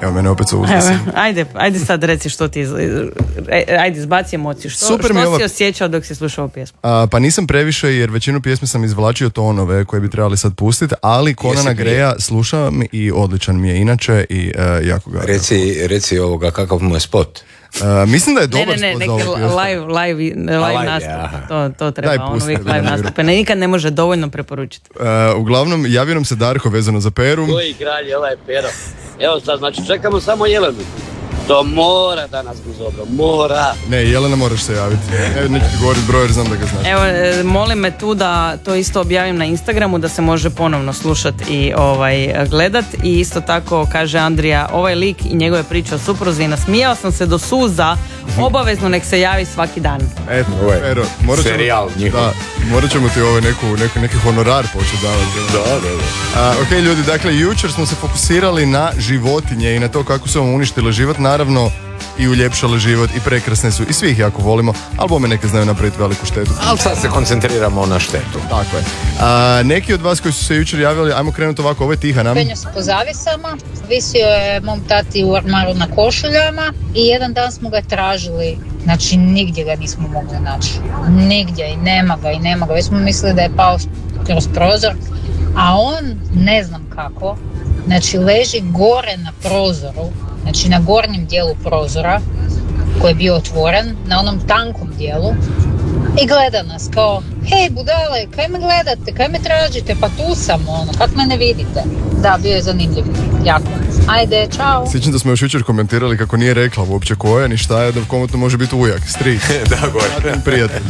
Evo mene opet se uznesim. Ajde sad reci što ti, ajde izbaci emociju, što si osjećao dok si slušao pjesmu? Pa nisam previše jer većinu pjesme sam izvlačio tonove koje bi trebali sad pustiti, ali Conana Greya slušam i odličan mi je inače i jako ga... Reci ovoga kakav mu je spot. Mislim da je dobar spot za ovu pjesmu. Live nastup, to treba, on uvijek live nastupe, nikad ne može dovoljno preporučiti. Uglavnom, javio nam se Darko vezano za Peru. Koji kralj, ovaj Pero. Evo sad, znači čekamo samo Jelenu. To mora danas Guzobro, mora. Ne, Jelena moraš se javiti. Neću ti govoriti broj jer znam da ga znaš. Evo, molim me tu da to isto objavim na Instagramu, da se može ponovno slušati i gledat. I isto tako kaže Andrija, ovaj lik i njegove priče o supruzi, nasmijao sam se do suza, obavezno nek se javi svaki dan. Eto, Pero, serijal njihov. Morat ćemo ti neki honorar početi davati. Da. Ok, ljudi, dakle, jučer smo se fokusirali na životinje i na to kako su vam uništile život, naravno i uljepšale život i prekrasne su i svi ih jako volimo, ali bome neke znaju napraviti veliku štetu. Ali sad se koncentriramo na štetu. Tako je. Neki od vas koji su se jučer javili, ajmo krenuti ovako, ovo je Tiha. Penja se po zavisama, visio je mom tati u ormaru na košuljama i jedan dan smo ga tražili, znači nigdje ga nismo mogli naći. Nigdje i nema ga. Već smo mislili da je pao kroz prozor, a on, ne znam kako, znači leži gore na prozoru, znači na gornjem dijelu prozora koji je bio otvoren, na onom tankom dijelu i gleda nas kao, hej budale, kaj me gledate, kaj me tražite, pa tu sam, kak me ne vidite. Da, bio je zanimljiv, jako. Ajde, čao. Sjećam da smo još jučer komentirali kako nije rekla uopće ko je, ni šta je, da komotno može biti ujak, strik. Da, gore. Prijatelj.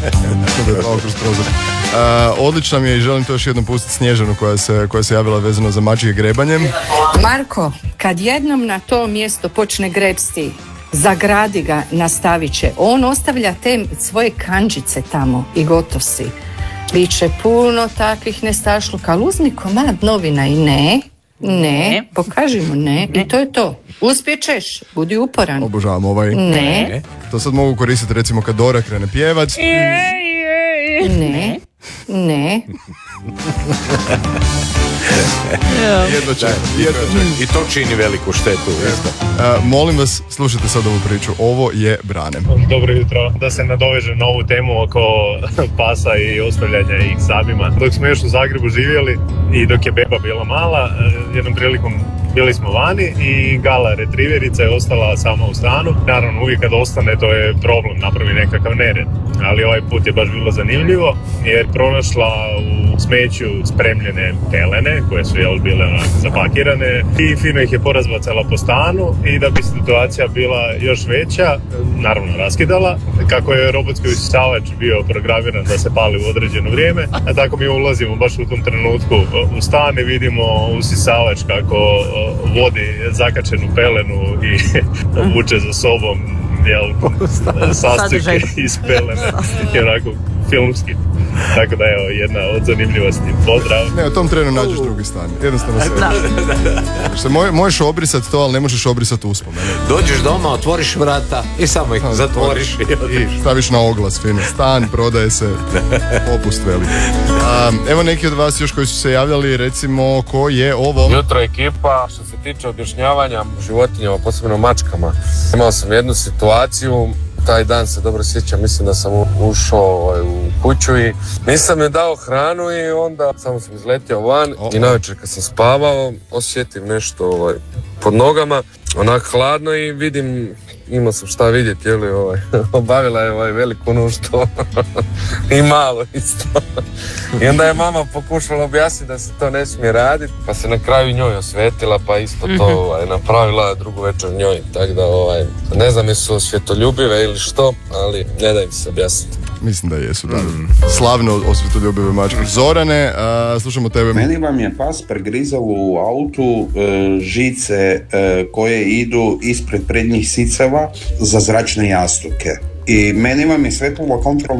Odlična mi je i želim to još jednom pustiti Snježanu koja se javila vezano za mačije grebanjem. Marko, kad jednom na to mjesto počne grebsti, zagradi ga, nastavit će. On ostavlja te svoje kanđice tamo i gotov si. Biće puno takvih nestašluka, ali uzmi komad novina i ne, pokaži mu ne i to je to. Uspjećeš, budi uporan. Obožavam Ne. To sad mogu koristiti recimo kad Dora krene pjevac. Ne. Jedva će. I to čini veliku štetu. Molim vas, slušajte sad ovu priču. Ovo je Brane. Dobro jutro. Da se nadovežem na ovu temu oko pasa i ostavljanja ih samima. Dok smo još u Zagrebu živjeli i dok je beba bila mala, jednom prilikom bili smo vani i Gala retriverica je ostala sama u stanu. Naravno, uvijek kad ostane to je problem, napravi nekakav nered. Ali ovaj put je baš bilo zanimljivo jer pronašla u smeću spremljene pelene koje su bile zapakirane i fino ih je porazbacala po stanu i da bi situacija bila još veća, naravno raskidala. Kako je robotski usisavač bio programiran da se pali u određeno vrijeme, a tako mi ulazimo baš u tom trenutku u stan i vidimo usisavač kako vodi zakačenu pelenu i vuče za sobom sastojke iz pelene i onako filmski. Tako da evo, jedna od zanimljivosti. Pozdrav. Ne, u tom trenu nađeš drugi stan. Jednostavno se. Možeš obrisati to, ali ne možeš obrisati uspomene. Dođeš doma, otvoriš vrata i samo ih zatvoriš. I staviš na oglas, fino. Stan, prodaje se, popust veliki. Evo neki od vas još koji su se javljali, recimo, ko je ovo? Jutro ekipa, što se tiče objašnjavanja životinjama, posebno mačkama. Imao sam jednu situaciju, taj dan se dobro sjećam, mislim da sam ušao u kuću i nisam joj dao hranu i onda samo sam izletio van i navečer kad sam spavao osjetim nešto pod nogama, onak hladno i vidim, imao sam šta vidjeti, obavila je veliku nuždu i malo isto. I onda je mama pokušala objasniti da se to ne smije raditi, pa se na kraju njoj osvetila, pa isto to napravila drugu večer njoj, tako da ne znam jesu svjetoljubive ili što, ali ne da im se objasniti. Mislim da jesu, da. Slavno osvetoljubive mačke. Zorane, slušamo tebe. Meni vam je pas pregrizao u autu žice koje idu ispred prednjih siceva za zračne jastuke. I meni vam je svetlo kontrolno